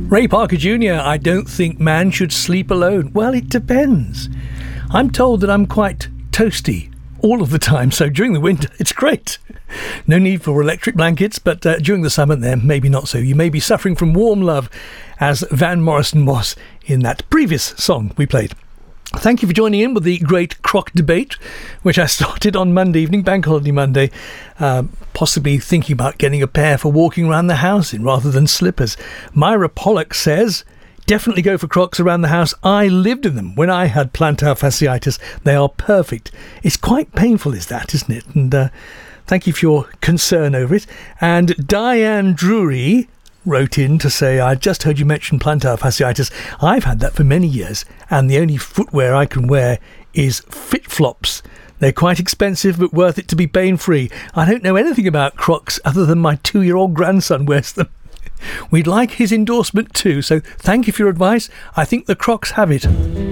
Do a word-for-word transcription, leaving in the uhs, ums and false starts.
Ray Parker Junior, I don't think man should sleep alone. Well, it depends. I'm told that I'm quite toasty all of the time, so during the winter it's great. No need for electric blankets, but uh, during the summer then maybe not so. You may be suffering from warm love, as Van Morrison was in that previous song we played. Thank you for joining in with the great croc debate, which I started on Monday evening, Bank Holiday Monday, uh, possibly thinking about getting a pair for walking around the house in rather than slippers. Myra Pollock says, definitely go for Crocs around the house. I lived in them when I had plantar fasciitis. They are perfect. It's quite painful, is that, isn't it? And uh, thank you for your concern over it. And Diane Drury wrote in to say, I just heard you mention plantar fasciitis. I've had that for many years, and the only footwear I can wear is FitFlops. They're quite expensive, but worth it to be pain-free. I don't know anything about Crocs other than my two-year-old grandson wears them. We'd like his endorsement too, so thank you for your advice. I think the Crocs have it.